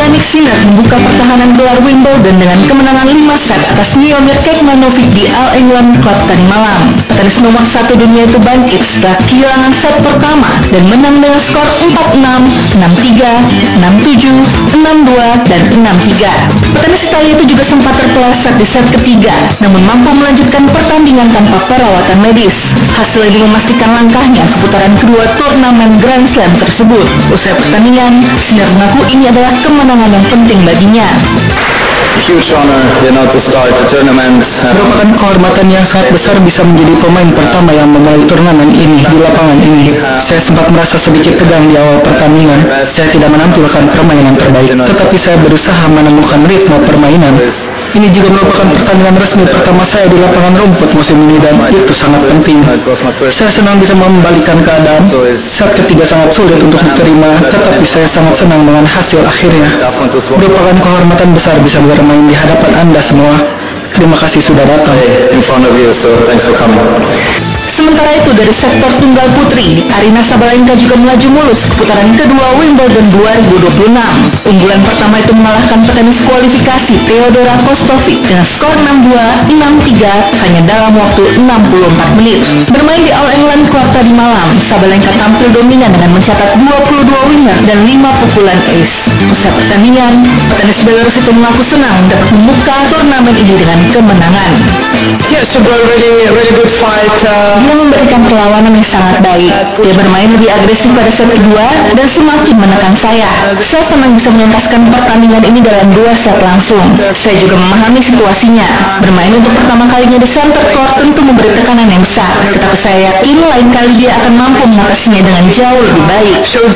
Jannik Sinner membuka pertahanan gelar Wimbledon dengan kemenangan 5 set atas Miomir Kecmanovic di All England Club tadi malam. Petenis nomor 1 dunia itu bangkit setelah kehilangan set pertama dan menang dengan skor 4-6, 6-3, 6-7, 6-2, dan 6-3. Petenis Italia itu juga sempat terpeleset di set ketiga, namun mampu melanjutkan pertandingan tanpa perawatan medis. Hasil ini memastikan langkahnya ke putaran kedua turnamen Grand Slam tersebut. Usai pertandingan, Sinner mengaku ini adalah kemenangan yang penting baginya. Huge honor, to start the tournament. Merupakan kehormatan yang sangat besar bisa menjadi pemain pertama yang memulai turnamen ini di lapangan ini. Saya sempat merasa sedikit tegang di awal pertandingan. Saya tidak menampilkan permainan terbaik, tetapi saya berusaha menemukan ritme permainan. Ini juga merupakan pertandingan resmi pertama saya di lapangan rumput musim ini dan itu sangat penting. Saya senang bisa membalikan keadaan. Set ketiga sangat sulit untuk diterima, tetapi saya sangat senang dengan hasil akhirnya. Merupakan kehormatan besar bisa bermain di hadapan Anda semua. Terima kasih sudah datang. In front of you, so thanks for coming. Sementara itu dari sektor tunggal putri, Aryna Sabalenka juga melaju mulus ke putaran kedua Wimbledon 2026. Unggulan pertama itu mengalahkan petenis kualifikasi Theodora Kostovic dengan skor 6-2, 6-3 hanya dalam waktu 64 menit. Bermain di All England Club tadi malam, Sabalenka tampil dominan dengan mencatat 22 winner dan 5 pukulan ace. Usai pertandingan, petenis Belarus itu mengaku senang dapat membuka turnamen ini dengan kemenangan. Yes, really good fight. Dia memberikan perlawanan yang sangat baik. Dia bermain lebih agresif pada set kedua dan semakin menekan saya. Saya senang bisa menuntaskan pertandingan ini dalam 2 set langsung. Saya juga memahami situasinya. Bermain untuk pertama kalinya di center court tentu memberi tekanan yang besar. Tetapi saya yakin lain kali dia akan mampu mengatasinya dengan jauh lebih baik.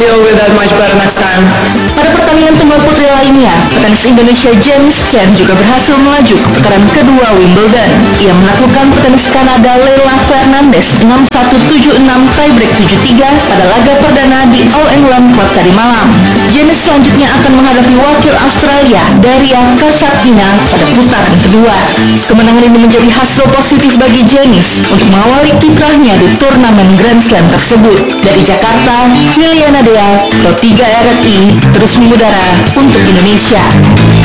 Pada pertandingan tunggal putri lainnya, petenis Indonesia Janice Chen juga berhasil melaju ke putaran kedua Wimbledon. Ia menaklukkan petenis Kanada Leylah Fernandez 6-1, 7-6, tiebreak 7-3 pada laga perdana di All England Club tadi malam. Janice selanjutnya akan menghadapi wakil Australia Daria Kasatkina pada putaran kedua. Kemenangan ini menjadi hasil positif bagi Janice untuk mengawali kiprahnya di turnamen Grand Slam tersebut. Dari Jakarta, Liliana Dea, Pro 3 RRI terus mengudara untuk Indonesia.